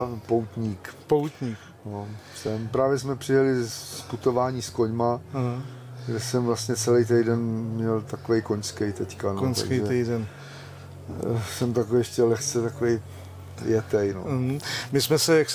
Poutník. Poutník. No, právě jsme přijeli z putování s koňma, kde jsem vlastně celý týden měl takový koňský teďka. No, Koňský týden. Jsem takový ještě lehce takový jetej. No. My jsme se, jak